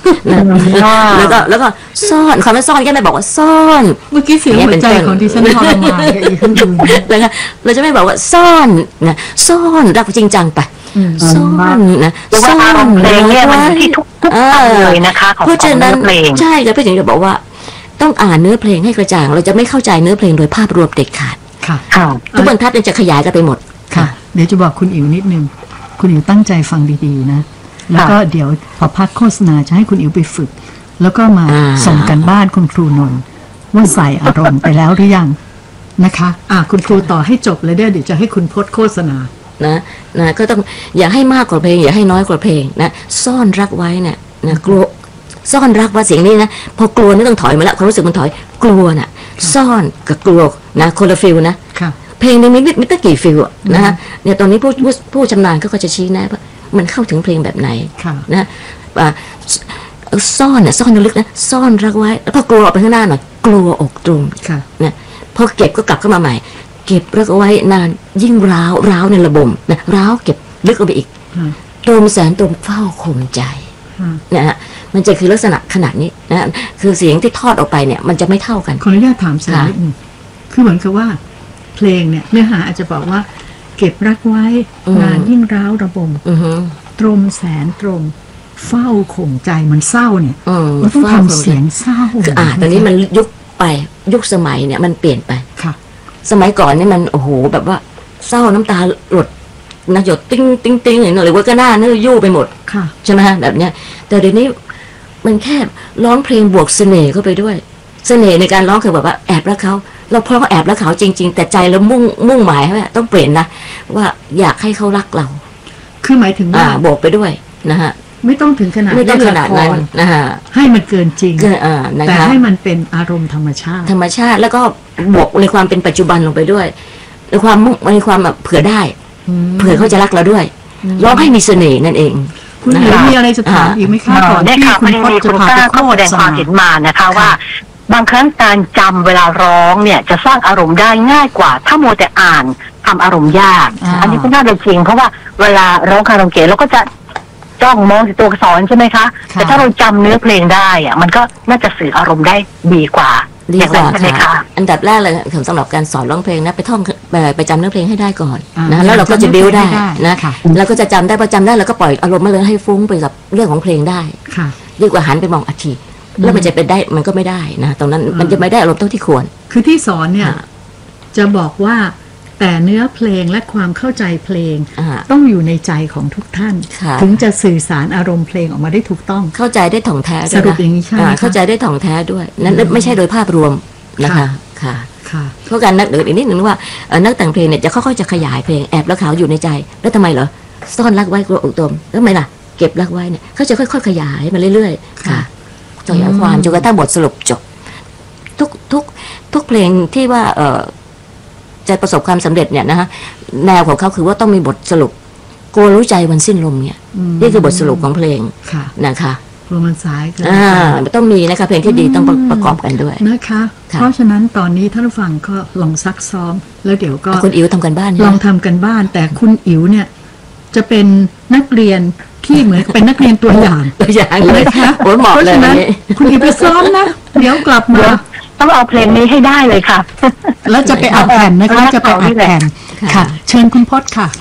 แล้วก็ซ่อนคำว่าซ่อนแค่ไม่บอกว่าซ่อนเมื่อกี้เสียงหัวใจของดิฉันทรมานอีกครั้งนึงเราจะไม่บอกว่าซ่อนนะซ่อนรักจริงจังไปซ่อนนะซ่อนเพลงเนี่ยมันที่ทุกเลยนะคะของเพราะฉะนั้นใช่แล้วพี่ถึงจะบอกว่าต้องอ่านเนื้อเพลงให้กระจ่างเราจะไม่เข้าใจเนื้อเพลงโดยภาพรวมเด็ดขาดค่ะทุกบรรทัดจะขยายกันไปหมดค่ะเดี๋ยวจะบอกคุณอิ๋วนิดนึงคุณอิ๋วตั้งใจฟังดีๆนะแล้วก็เดี๋ยวพอพักโฆษณาจะให้คุณอิ๋วไปฝึกแล้วก็มาส่งกันบ้านคุณครูนนท์ว่าใส่อารมณ์ไปแล้วหรือยังนะคะคุณครูต่อให้จบเลยเดี๋ยวจะให้คุณพจน์โฆษณานะก็ต้องอย่าให้มากกว่าเพลงอย่าให้น้อยกว่าเพลงนะซ่อนรักไว้เนี่ยนะกลัวซ่อนรักว่าเสียงนี้นะพอกลัวนี่ต้องถอยมาแล้วความรู้สึกมันถอยกลัวน่ะซ่อนกับกลัวนะคนละฟิลนะเพลงนี้ไม่ตั้งกี่ฟิลนะฮะเนี่ยตอนนี้ผู้ชำนาญก็จะชี้แนะว่ามันเข้าถึงเพลงแบบไหนนะซ่อนน่ะซ่อนลึกนะซ่อนรักไว้แล้วพอกลัวออกไปข้างหน้าหน่อยกลัวอกตรงนะพอเก็บก็กลับเข้ามาใหม่เก็บรักเอาไว้นานยิ่งร้าวในระบบนะร้าวเก็บลึกลงไปอีกตรมแสนตรมเฝ้าข่มใจนะฮะมันจะคือลักษณะขนาดนี้นะคือเสียงที่ทอดออกไปเนี่ยมันจะไม่เท่ากันขออนุญาตถามสักนิดนึงคือเหมือนกับว่าเพลงเนี่ยเนื้อหาอาจจะบอกว่าเก็บรักไว้นานยิ่งร้าวระบมตรมแสนตรมเฝ้าข่มใจมันเศร้าเนี่ยเราต้องทำเสียงเศร้าตอนนี้มันยุคสมัยเนี่ยมันเปลี่ยนไปค่ะสมัยก่อนนี่มันโอ้โหแบบว่าเศร้าน้ำตาหลดนะหยดติ้งติ้งติ้งอย่างนั้นหรือว่าก็หน้าเนื้อยู่ไปหมดใช่ไหมฮะแบบเนี้ยแต่เดี๋ยวนี้มันแค่ร้องเพลงบวกเสน่ห์เข้าไปด้วยเสน่ห์ในการร้องคือแบบว่าแอบรักเขาเราเพราะเขาแอบรักเขาจริงๆแต่ใจเรามุ่งหมายว่าต้องเปลี่ยนนะว่าอยากให้เขารักเราคือหมายถึงว่าบวกไปด้วยนะฮะไม่ต้องถึงขนาดนั้นนะฮะให้มันเกินจริงแต่ให้มันเป็นอารมณ์ธรรมชาติแล้วก็บวกในความเป็นปัจจุบันลงไปด้วยในความแบบเผื่อได้เผื่อเขาจะรักเราด้วยร้องให้มีเสน่ห์นั่นเองคุณมีอะไรจะถามอีกไหมคะก่อนที่คุณพจน์จะพาไปข้อมูลแสดงความเห็นมานะคะว่าบางครั้งการจำเวลาร้องเนี่ยจะสร้างอารมณ์ได้ง่ายกว่าถ้ามัวแต่อ่านทำอารมณ์ยากอันนี้ก็น่าจะจริงเพราะว่าเวลาร้องคาราโอเกะเราก็จะจ้องมองที่ตัวอักษรใช่ไหมคะแต่ถ้าเราจำเนื้อเพลงได้อะมันก็น่าจะสื่ออารมณ์ได้ดีกว่าค่ะอันดับแรกเลยสำหรับการสอนร้องเพลงนะไปท่องไปจำเนื้อเพลงให้ได้ก่อนนะแล้วเราก็จะบิ้วได้นะเราก็จะจำได้พอจำได้เราก็ปล่อยอารมณ์มาเลยให้ฟุ้งไปกับเรื่องของเพลงได้ดีกว่าหันไปมองอัฐิแล้วมันจะเป็นได้มันก็ไม่ได้นะตรงนั้นมันจะไม่ได้อารมณ์เท่าที่ควรคือที่สอนเนี่ยจะบอกว่าแต่เนื้อเพลงและความเข้าใจเพลงต้องอยู่ในใจของทุกท่านถึงจะสื่อสารอารมณ์เพลงออกมาได้ถูกต้องเข้าใจได้ถ่องแท้สรุปอย่างนี้ใช่ไหมเข้าใจได้ถ่องแท้ด้วยนั้นไม่ใช่โดยภาพรวมนะคะค่ะเพราะการนักเดินอีกนิดหนึ่งว่านักแต่งเพลงเนี่ยจะค่อยๆจะขยายเพลงแอบรักเขาอยู่ในใจแล้วทำไมเหรอซ่อนรักไว้กลัวอกตมแล้วทำไมล่ะเก็บรักไว้เนี่ยเขาจะค่อยๆขยายมาเรื่อยๆค่ะขยายความจนกระทั่งบทสรุปจบทุกเพลงที่ว่าจะประสบความสำเร็จเนี่ยนะฮะแนวของเขาคือว่าต้องมีบทสรุปกลัวรู้ใจวันสิ้นลมเนี่ยนี่คือบทสรุปของเพลงนะคะโรมันสายต้องมีนะคะเพลงที่ดีต้องประกอบกันด้วยนะคะเพราะฉะนั้นตอนนี้ท่านผู้ฟังก็ลองซักซ้อมแล้วเดี๋ยวก็คุณอิ๋วทำกันบ้านลองทำกันบ้านแต่คุณอิ๋วเนี่ยจะเป็นนักเรียนที่เหมือนเป็นนักเรียนตัวอย่างเลยค่ะเพราะฉะนั้นคุณอิ๋วไปซ้อมนะเดี๋ยวกลับมาต้องเอาเพลงนี้ให้ได้เลยค่ะแล้วจะไปอัดแผ่นนะคะจะไปอัดแผ่นค่ะเชิญคุณพจน์ค่ะ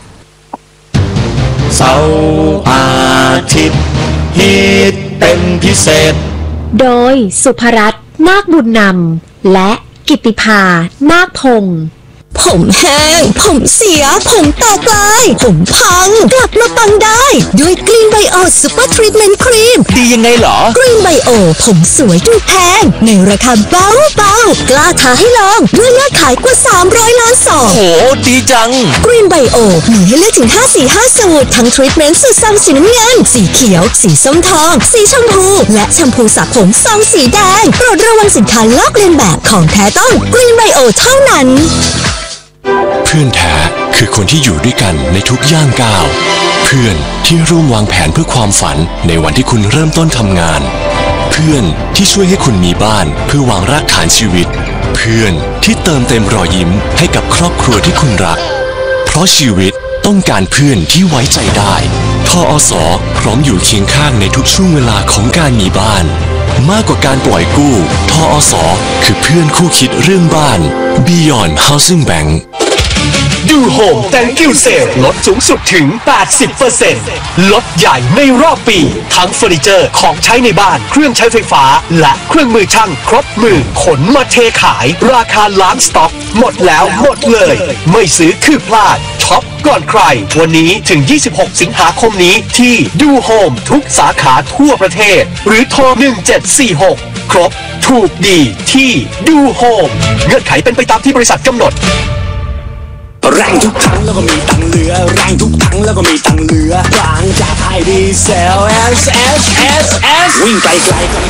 เสาร์อาทิตย์ฮิตเป็นพิเศษโดยสุภรัตน์นาคบุญนำและกิตติภานาคพงศ์ผมแห้งผมเสียผมแตกลายผมพังกลับมาปังได้ด้วยกรีนไบโอซูเปอร์ทรีทเมนต์ครีมดียังไงหรอกรีนไบโอผมสวยดูแพงในราคาเบากล้าท้าให้ลองด้วยยอดขายกว่า300 ล้านซองโหดีจังกรีนไบโอมีให้เลือกถึง5 สูตรทั้งทรีทเมนต์สูตรซองสีน้ำเงินสีเขียวสีส้มทองสีชมพูและแชมพูสระผมซองสีแดงโปรดระวังสินค้าลอกเลียนแบบของแท้ต้องกรีนไบโอเท่านั้นเพื่อนแท้คือคนที่อยู่ด้วยกันในทุกย่างก้าวเพื่อนที่ร่วมวางแผนเพื่อความฝันในวันที่คุณเริ่มต้นทำงานเพื่อนที่ช่วยให้คุณมีบ้านเพื่อวางรากฐานชีวิตเพื่อนที่เติมเต็มรอยยิ้มให้กับครอบครัวที่คุณรักเพราะชีวิตต้องการเพื่อนที่ไว้ใจได้โททอสพร้อมอยู่เคียงข้างในทุกช่วงเวลาของการมีบ้าน มากกว่าการปล่อยกู้ทอสคือเพื่อนคู่คิดเรื่องบ้าน Beyond Housing Bank ดูโฮม Thank you Sale ลดสูงสุดถึง 80% ลดใหญ่ในรอบปี ทั้งเฟอร์นิเจอร์ของใช้ในบ้าน เครื่องใช้ไฟฟ้า และเครื่องมือช่างครบมือขนมาเทขาย ราคาล้านสต็อก หมดแล้วหมดเลย ไม่ซื้อคือพลาด ช็อปก่อนใคร วันนี้ถึง 26 สิงหาคมนี้ที่ดูโฮมทุกสาขาทั่วประเทศ หรือโทร 1746 ครบ ถูกดีที่ดูโฮมเงื่อนไขเป็นไปตามที่บริษัทกำหนดแรงทุกครั้งแล้วก็มีตังเหลือแรงทุกครั้งแล้วก็มีตังเหลือบางจากไอดีเซล S วิ่งไกลๆก็